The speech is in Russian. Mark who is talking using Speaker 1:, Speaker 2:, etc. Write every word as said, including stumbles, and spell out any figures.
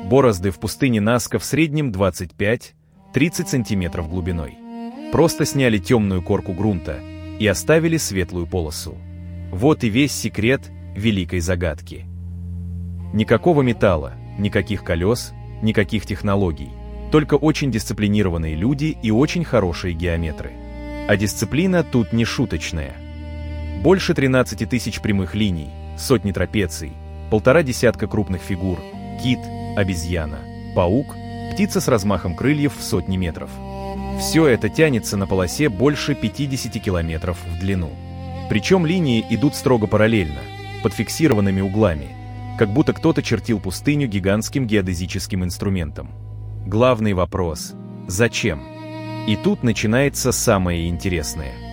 Speaker 1: Борозды в пустыне Наска в среднем двадцать пять — тридцать сантиметров глубиной. Просто сняли темную корку грунта и оставили светлую полосу. Вот и весь секрет великой загадки. Никакого металла, никаких колес, никаких технологий. Только очень дисциплинированные люди и очень хорошие геометры. А дисциплина тут не шуточная. Больше тринадцати тысяч прямых линий, сотни трапеций, полтора десятка крупных фигур, кит, обезьяна, паук, птица с размахом крыльев в сотни метров. Все это тянется на полосе больше пятидесяти километров в длину. Причем линии идут строго параллельно, под фиксированными углами, как будто кто-то чертил пустыню гигантским геодезическим инструментом. Главный вопрос – зачем? И тут начинается самое интересное.